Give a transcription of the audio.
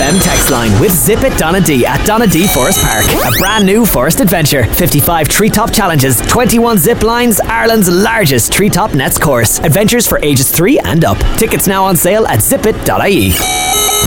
FM text line with Zip It Donna D at Donna D Forest Park. A brand new forest adventure. 55 treetop challenges, 21 zip lines, Ireland's largest treetop nets course. Adventures for ages 3 and up. Tickets now on sale at zipit.ie.